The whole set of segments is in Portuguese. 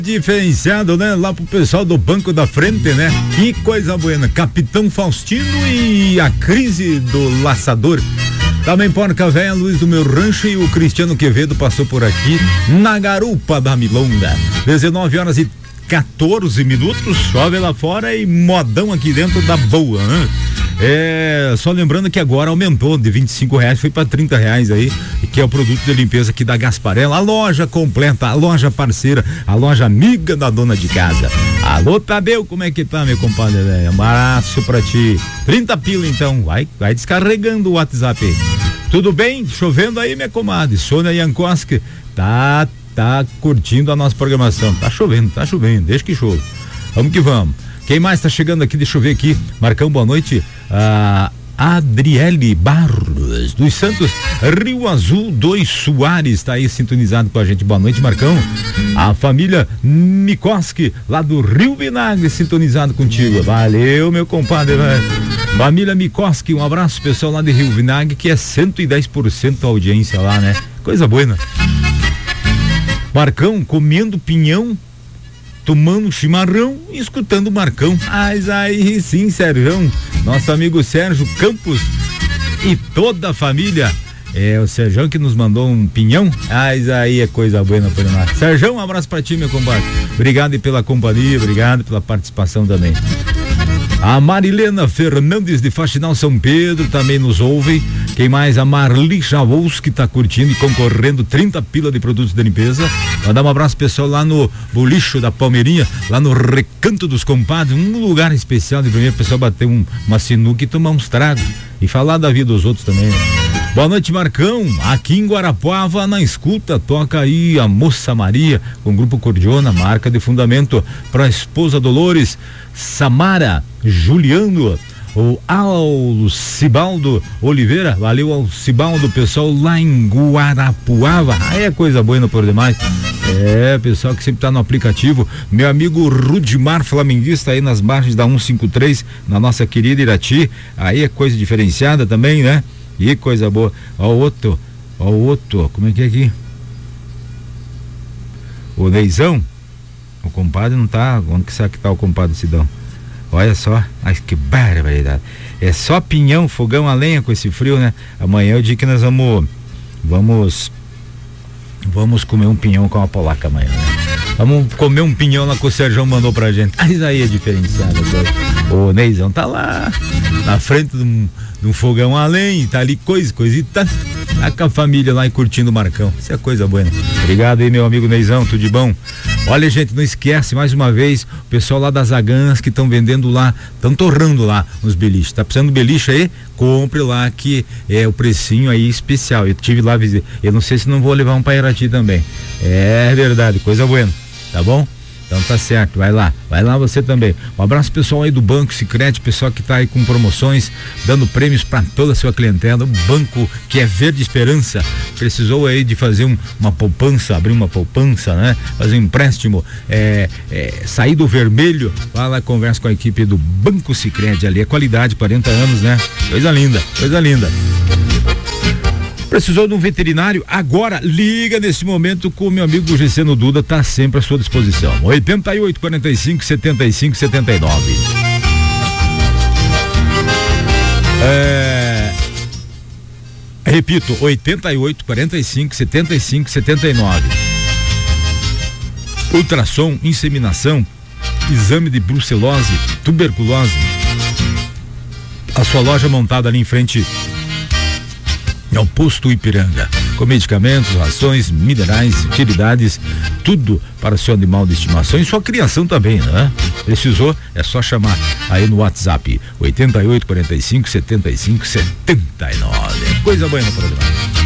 Diferenciado, né? Lá pro pessoal do banco da frente, né? Que coisa boa. Capitão Faustino e a crise do laçador. Também Porca Véia, Luiz do Meu Rancho e o Cristiano Quevedo passou por aqui na garupa da Milonga. 19h14, chove lá fora e modão aqui dentro da boa, né? Só lembrando que agora aumentou de R$25, foi para R$30 aí, que é o produto de limpeza aqui da Gasparella, a loja completa, a loja parceira, a loja amiga da dona de casa. Alô, Tadeu, como é que tá, meu compadre? Um abraço pra ti. 30 pila então, vai descarregando o WhatsApp aí. Tudo bem? Chovendo aí, minha comadre? Sônia Jankowski tá curtindo a nossa programação. Tá chovendo, deixa que chova. Vamos que vamos. Quem mais tá chegando aqui? Deixa eu ver aqui. Marcão, boa noite. Adriele Barros dos Santos, Rio Azul 2 Soares, tá aí sintonizado com a gente. Boa noite, Marcão. A família Mikoski, lá do Rio Vinagre, sintonizado contigo. Valeu, meu compadre, né? Família Mikoski, um abraço, pessoal lá de Rio Vinagre, que é 110% a audiência lá, né? Coisa boa, né? Marcão comendo pinhão, tomando chimarrão e escutando o Marcão. Mas aí sim, Sérgio, nosso amigo Sérgio Campos e toda a família. O Sérgio que nos mandou um pinhão. Mas aí é coisa boa por nós. Sérgio, um abraço pra ti, meu compadre. Obrigado pela companhia, obrigado pela participação também. A Marilena Fernandes de Faxinal São Pedro também nos ouve. Quem mais? A Marli Chavous, que tá curtindo e concorrendo 30 pila de produtos de limpeza. Mandar um abraço pessoal lá no Bolicho da Palmeirinha, lá no Recanto dos Compadres, um lugar especial de primeiro pessoal bater uma sinuca e tomar uns tragos e falar da vida dos outros também, né? Boa noite, Marcão. Aqui em Guarapuava, na escuta, toca aí a Moça Maria com o Grupo Cordiona, marca de fundamento para a esposa Dolores, Samara, Juliano, o Alcibaldo Oliveira. Valeu, Alcibaldo, pessoal lá em Guarapuava. Aí é coisa boa por demais. Pessoal que sempre tá no aplicativo. Meu amigo Rudimar, flamenguista, aí nas margens da 153, na nossa querida Irati. Aí é coisa diferenciada também, né? E coisa boa. Ó o outro, como é que é aqui? O Neizão, o compadre não tá. Onde que será que tá o compadre Sidão? Olha só, ai que barbaridade. É só pinhão, fogão a lenha com esse frio, né? Amanhã eu digo que nós vamos comer um pinhão com a polaca amanhã, né? Vamos comer um pinhão lá que o Sérgio mandou pra gente. Mas aí é diferenciado. O Neizão tá lá na frente de um fogão a lenha, tá ali coisita. Tá com a família lá e curtindo o Marcão. Isso é coisa boa, né? Obrigado aí, meu amigo Neizão, tudo de bom? Olha, gente, não esquece, mais uma vez, o pessoal lá das Aganas que estão vendendo lá, estão torrando lá os beliches. Tá precisando de beliche aí? Compre lá, que é o precinho aí especial. Eu tive lá, eu não sei se não vou levar um pra Irati também. É verdade, coisa boa, tá bom? Então tá certo, vai lá você também. Um abraço pessoal aí do Banco Sicredi, pessoal que tá aí com promoções, dando prêmios para toda a sua clientela. Um banco que é Verde Esperança, precisou aí de fazer uma poupança, abrir uma poupança, né? Fazer um empréstimo, sair do vermelho, vai lá, conversa com a equipe do Banco Sicredi ali, é qualidade, 40 anos, né? Coisa linda. Precisou de um veterinário? Agora liga nesse momento com o meu amigo Gesseno Duda, tá sempre à sua disposição. 88 45 75 79. Repito, 88 45 75 79. Ultrassom, inseminação, exame de brucelose, tuberculose. A sua loja montada ali em frente ao Posto Ipiranga, com medicamentos, rações, minerais, utilidades, tudo para o seu animal de estimação e sua criação também, né? Precisou, é só chamar aí no WhatsApp 88 45 75 79. Coisa boa no programa.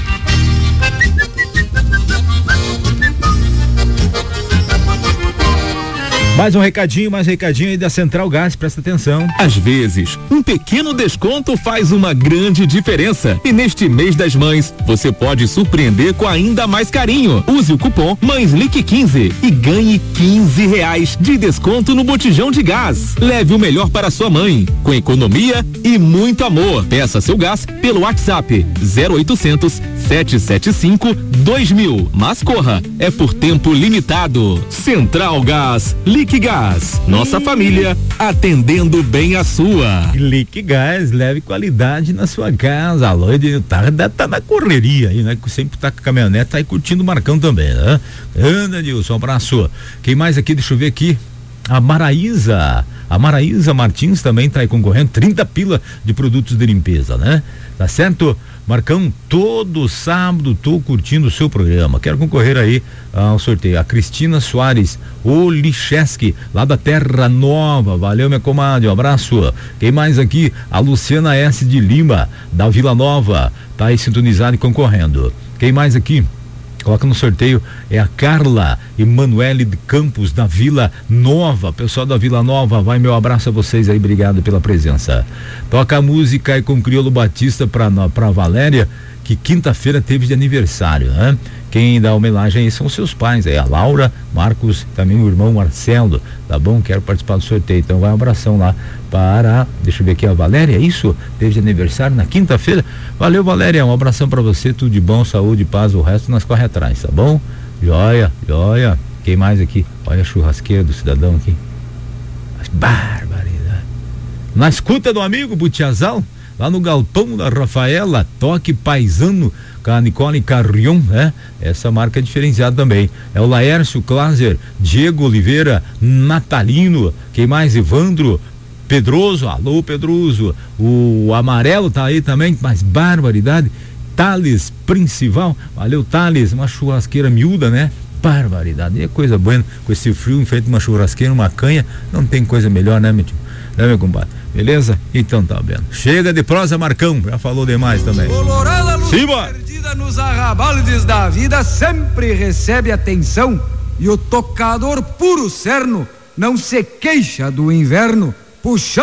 Mais um recadinho aí da Central Gás, presta atenção. Às vezes, um pequeno desconto faz uma grande diferença. E neste mês das mães, você pode surpreender com ainda mais carinho. Use o cupom MãesLIC15 e ganhe R$15 de desconto no botijão de gás. Leve o melhor para sua mãe, com economia e muito amor. Peça seu gás pelo WhatsApp 0800 3775-2000. Mas corra, é por tempo limitado. Central Gás, Liquigás. Nossa família atendendo bem a sua. Liquigás, leve qualidade na sua casa. Alô, tá na correria aí, né? Sempre tá com a caminhonete, tá aí curtindo o Marcão também, né? Anda, Nilson, um abraço. Quem mais aqui? Deixa eu ver aqui. A Maraísa Martins também tá aí concorrendo, 30 pila de produtos de limpeza, né? Tá certo? Marcão, todo sábado tô curtindo o seu programa. Quero concorrer aí ao sorteio. A Cristina Soares Olicheski, lá da Terra Nova. Valeu, minha comadre, um abraço. Quem mais aqui? A Luciana S. de Lima, da Vila Nova. Tá aí sintonizado e concorrendo. Quem mais aqui? Coloca no sorteio, é a Carla Emanuele de Campos, da Vila Nova. Pessoal da Vila Nova, vai meu abraço a vocês aí, obrigado pela presença. Toca a música aí com o Criolo Batista pra Valéria, que quinta-feira teve de aniversário, né? Quem dá homenagem aí são seus pais, aí a Laura, Marcos, também o irmão Marcelo, tá bom? Quero participar do sorteio, então vai um abração lá para, deixa eu ver aqui, a Valéria, é isso? Teve de aniversário na quinta-feira. Valeu, Valéria, um abração pra você, tudo de bom, saúde, paz, o resto nós corre atrás, tá bom? Joia. Quem mais aqui? Olha a churrasqueira do cidadão aqui. Barbaridade. Na escuta do amigo Butiazal, lá no galpão da Rafaela, toque paisano com a Nicole Carrion, né? Essa marca é diferenciada também. É o Laércio Klaser, Diego Oliveira, Natalino, quem mais? Evandro Pedroso, alô Pedroso, o Amarelo tá aí também, mas barbaridade. Thales Principal, valeu Thales, uma churrasqueira miúda, né? Barbaridade, é coisa boa, com esse frio, em frente a uma churrasqueira, uma canha, não tem coisa melhor, né, meu tio? Né, meu compadre? Beleza? Então tá vendo. Chega de prosa, Marcão, já falou demais também. Colorada, luz perdida nos arrabaldes da vida sempre recebe atenção, e o tocador puro cerno não se queixa do inverno, puxando